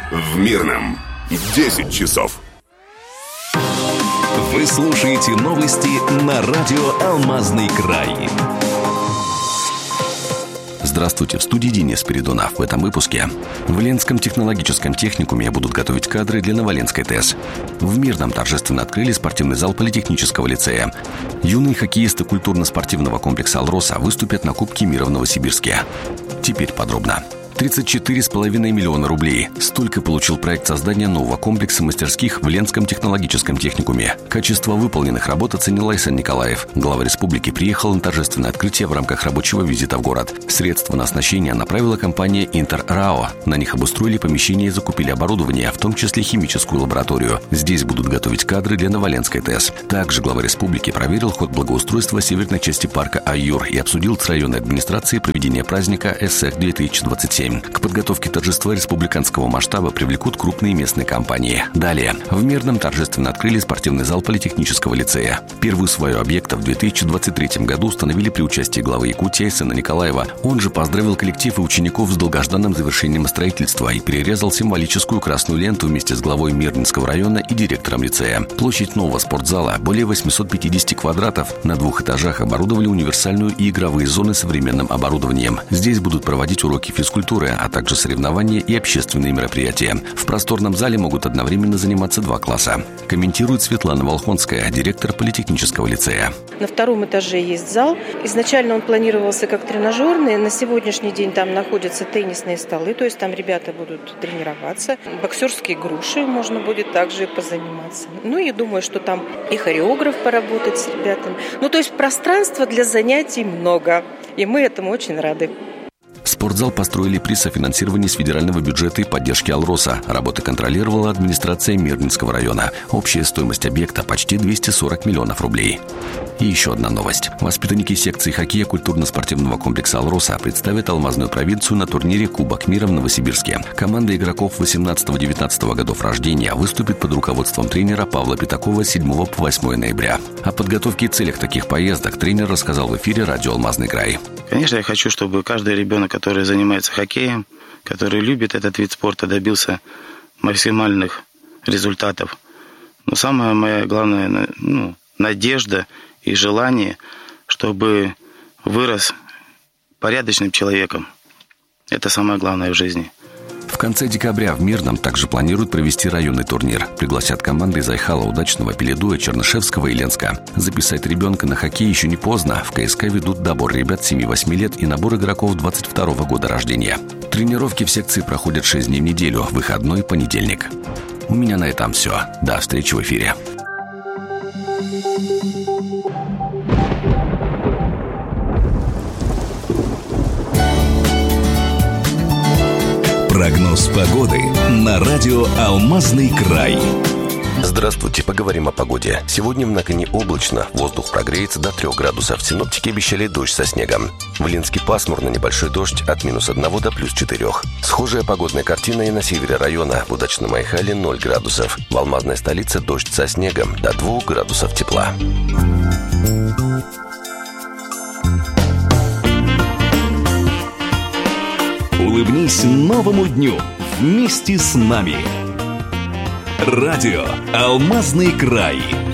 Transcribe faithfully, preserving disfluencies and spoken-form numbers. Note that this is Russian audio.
в Мирном десять часов. Вы слушаете новости на радио «Алмазный край». Здравствуйте, в студии Денис Спиридонов. В этом выпуске. В Ленском технологическом техникуме будут готовить кадры для Новоленской ТЭС. В Мирном торжественно открыли спортивный зал Политехнического лицея. Юные хоккеисты культурно-спортивного комплекса «Алроса» выступят на Кубке мира в Новосибирске. Теперь подробно. тридцать четыре с половиной миллиона рублей. Столько получил проект создания нового комплекса мастерских в Ленском технологическом техникуме. Качество выполненных работ оценил Айсан Николаев. Глава республики приехал на торжественное открытие в рамках рабочего визита в город. Средства на оснащение направила компания «Интер РАО». На них обустроили помещение и закупили оборудование, в том числе химическую лабораторию. Здесь будут готовить кадры для Новоленской ТЭС. Также глава республики проверил ход благоустройства северной части парка Аюр и обсудил с районной администрацией проведение праздника ЭСЭХ две тысячи двадцать семь. К подготовке торжества республиканского масштаба привлекут крупные местные компании. Далее. В Мирном торжественно открыли спортивный зал Политехнического лицея. Первую свою объект в две тысячи двадцать третьем году установили при участии главы Якутии Айсана Николаева. Он же поздравил коллектив и учеников с долгожданным завершением строительства и перерезал символическую красную ленту вместе с главой Мирнинского района и директором лицея. Площадь нового спортзала более восемьсот пятьдесят квадратов. На двух этажах оборудовали универсальную и игровые зоны современным оборудованием. Здесь будут проводить уроки физкультуры, а также соревнования и общественные мероприятия. В просторном зале могут одновременно заниматься два класса. Комментирует Светлана Волхонская, директор Политехнического лицея. На втором этаже есть зал. Изначально он планировался как тренажерный. На сегодняшний день там находятся теннисные столы, то есть там ребята будут тренироваться. Боксерские груши можно будет также позаниматься. Ну и думаю, что там и хореограф поработать с ребятами. Ну то есть пространства для занятий много. И мы этому очень рады. Спортзал построили при софинансировании с федерального бюджета и поддержки «Алроса». Работы контролировала администрация Мирнинского района. Общая стоимость объекта почти двести сорок миллионов рублей. И еще одна новость. Воспитанники секции хоккея культурно-спортивного комплекса «Алроса» представят алмазную провинцию на турнире «Кубок мира» в Новосибирске. Команда игроков восемнадцатого-девятнадцатого годов рождения выступит под руководством тренера Павла Пятакова с седьмого по восьмое ноября. О подготовке и целях таких поездок тренер рассказал в эфире радио «Алмазный край». Конечно, я хочу, чтобы каждый ребенок, который занимается хоккеем, который любит этот вид спорта, добился максимальных результатов. Но самая моя главная ну, надежда и желание, чтобы вырос порядочным человеком. Это самое главное в жизни. В конце декабря в Мирном также планируют провести районный турнир. Пригласят команды из Айхала, Удачного, Пеледуя, Чернышевского и Ленска. Записать ребенка на хоккей еще не поздно. В КСК ведут добор ребят семи-восьми лет и набор игроков двадцать второго года рождения. Тренировки в секции проходят шесть дней в неделю, выходной понедельник. У меня на этом все. До встречи в эфире. Прогноз погоды на радио «Алмазный край». Здравствуйте, поговорим о погоде. Сегодня в Наконе облачно, воздух прогреется до трех градусов. Синоптики обещали дождь со снегом. В Ленске пасмурно, небольшой дождь от минус одного до плюс четырех. Схожая погодная картина и на севере района. В Удачном Айхале ноль градусов. В алмазной столице дождь со снегом до двух градусов тепла. Улыбнись новому дню вместе с нами. Радио «Алмазный край».